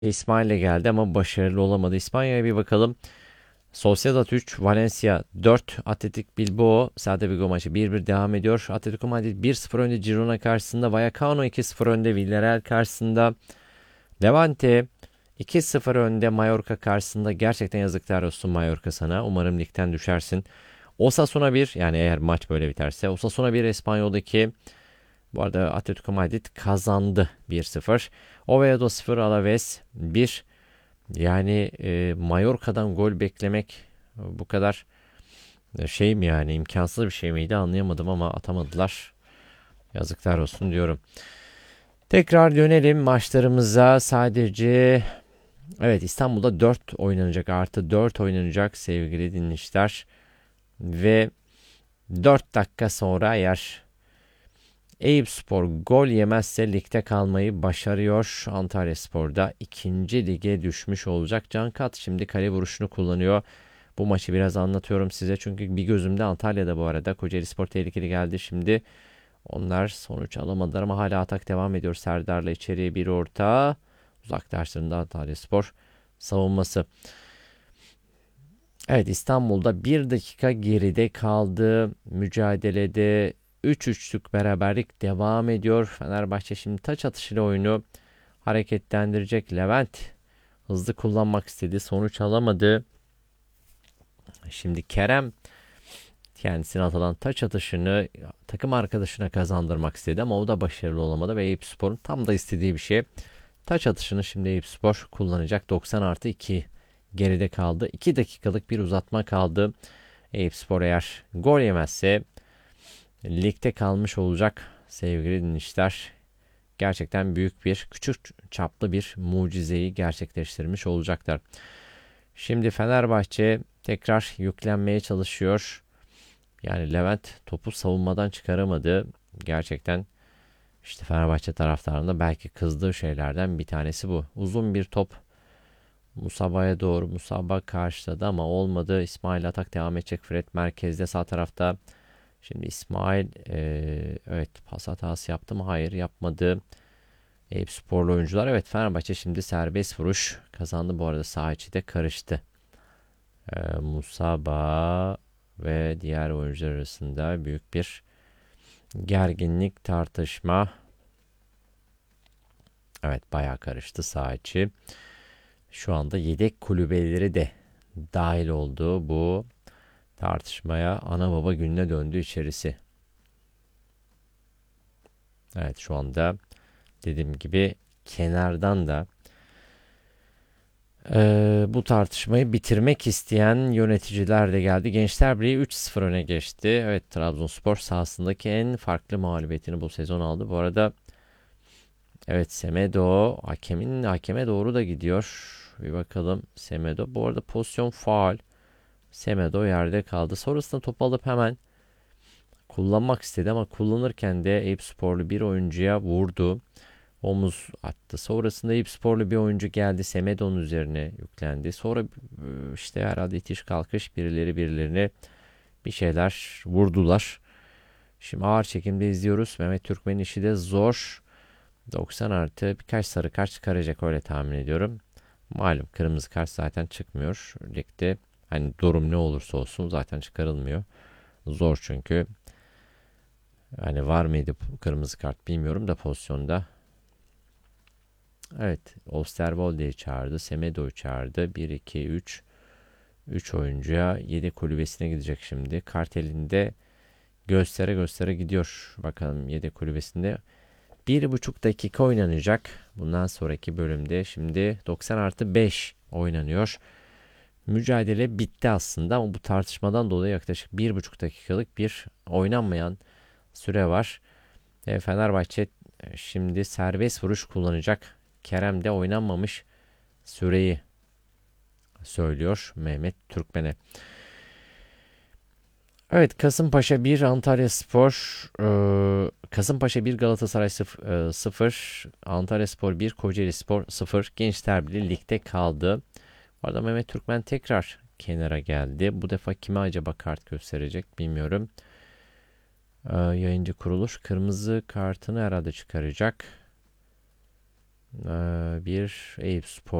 İsmail'le geldi ama başarılı olamadı. İspanya'ya bir bakalım. Sociedad 3, Valencia 4, Atletik Bilbao, Celta Vigo maçı 1-1 devam ediyor. Atletico Madrid 1-0 önde Girona karşısında. Vallecano 2-0 önde Villarreal karşısında. Levante 2-0 önde Mallorca karşısında. Gerçekten yazıklar olsun Mallorca sana. Umarım ligden düşersin. Osasuna 1, yani eğer maç böyle biterse. Osasuna 1, Espanyol 2. Bu arada Atletico Madrid kazandı 1-0. Oviedo 0, Alaves 1. Yani Mallorca'dan gol beklemek bu kadar şey mi, yani imkansız bir şey miydi anlayamadım ama atamadılar. Yazıklar olsun diyorum. Tekrar dönelim maçlarımıza. Sadece evet, İstanbul'da 4 oynanacak, artı 4 oynanacak sevgili dinleyiciler. Ve 4 dakika sonra eğer Eyüpspor gol yemezse ligde kalmayı başarıyor. Antalyaspor'da ikinci lige düşmüş olacak. Cankat şimdi kale vuruşunu kullanıyor. Bu maçı biraz anlatıyorum size çünkü bir gözümde Antalya'da bu arada. Kocaelispor tehlikeli geldi şimdi. Onlar sonuç alamadılar ama hala atak devam ediyor. Serdar'la içeriye bir orta. Uzaklaştırında Antalyaspor savunması. Evet, İstanbul'da bir dakika geride kaldı. Mücadelede 3-3'lük beraberlik devam ediyor. Fenerbahçe şimdi taç atışıyla oyunu hareketlendirecek. Levent hızlı kullanmak istedi. Sonuç alamadı. Şimdi Kerem kendisine atılan taç atışını takım arkadaşına kazandırmak istedi ama o da başarılı olamadı ve Eyüpspor'un tam da istediği bir şey. Taç atışını şimdi Eyüpspor kullanacak. 90+2 geride kaldı. 2 dakikalık bir uzatma kaldı. Eyüpspor eğer gol yemezse ligde kalmış olacak sevgili dinleyiciler. Gerçekten büyük bir, küçük çaplı bir mucizeyi gerçekleştirmiş olacaklar. Şimdi Fenerbahçe tekrar yüklenmeye çalışıyor. Yani Levent topu savunmadan çıkaramadı. Gerçekten işte Fenerbahçe taraftarında belki kızdığı şeylerden bir tanesi bu. Uzun bir top Musaba'ya doğru. Musaba karşıladı ama olmadı. İsmail atak devam edecek. Fred merkezde sağ tarafta. Şimdi İsmail evet, pas hatası yaptı mı? Hayır, yapmadı. Eyüpsporlu oyuncular. Evet, Fenerbahçe şimdi serbest vuruş kazandı. Bu arada sağ içi de karıştı. Musaba ve diğer oyuncular arasında büyük bir gerginlik, tartışma. Evet, bayağı karıştı sağ içi. Şu anda yedek kulübeleri de dahil olduğu bu tartışmaya ana baba gününe döndü içerisi. Evet, şu anda dediğim gibi kenardan da bu tartışmayı bitirmek isteyen yöneticiler de geldi. Gençler Birliği 3-0 öne geçti. Evet, Trabzonspor sahasındaki en farklı mağlubiyetini bu sezon aldı. Bu arada evet, Semedo hakeme doğru da gidiyor. Bir bakalım Semedo. Bu arada pozisyon faul. Semedo yerde kaldı. Sonrasında topu alıp hemen kullanmak istedi ama kullanırken de Eyüpsporlu bir oyuncuya vurdu. Omuz attı. Sonrasında Eyüpsporlu bir oyuncu geldi. Semedo'nun üzerine yüklendi. Sonra işte herhalde itiş kalkış birileri birilerine bir şeyler vurdular. Şimdi ağır çekimde izliyoruz. Mehmet Türkmen'in işi de zor. 90 artı birkaç sarı kart çıkaracak, öyle tahmin ediyorum. Malum kırmızı kart zaten çıkmıyor ligde. Hani durum ne olursa olsun zaten çıkarılmıyor. Zor çünkü. Hani var mıydı kırmızı kart bilmiyorum da pozisyonda. Evet, Osterwolde'yi çağırdı. Semedo'yu çağırdı. 1, 2, 3. 3 oyuncuya yedek kulübesine gidecek şimdi. Kart elinde göstere göstere gidiyor. Bakalım yedek kulübesinde. 1,5 dakika oynanacak. Bundan sonraki bölümde şimdi 90+5 oynanıyor. Mücadele bitti aslında ama bu tartışmadan dolayı yaklaşık 1,5 dakikalık bir oynanmayan süre var. Fenerbahçe şimdi serbest vuruş kullanacak. Kerem de oynanmamış süreyi söylüyor Mehmet Türkmen'e. Evet, Kasımpaşa 1, Antalyaspor Kasımpaşa 1, Galatasaray 0, Antalyaspor 1, Kocaelispor 0. Gençler Birliği ligde kaldı. Bu arada Mehmet Türkmen tekrar kenara geldi. Bu defa kime acaba kart gösterecek bilmiyorum. Yayıncı kuruluş kırmızı kartını herhalde çıkaracak. Bir Eyüpspor.